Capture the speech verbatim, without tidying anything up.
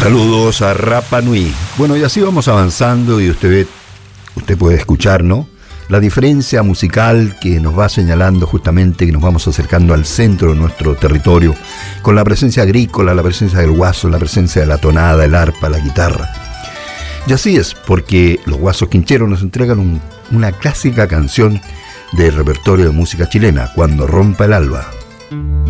Saludos a Rapa Nui. Bueno, y así vamos avanzando y usted ve, usted puede escuchar, ¿no?, la diferencia musical que nos va señalando justamente que nos vamos acercando al centro de nuestro territorio, con la presencia agrícola, la presencia del guaso, la presencia de la tonada, el arpa, la guitarra. Y así es, porque los Guasos Quincheros nos entregan un, una clásica canción del repertorio de música chilena, Cuando rompa el alba.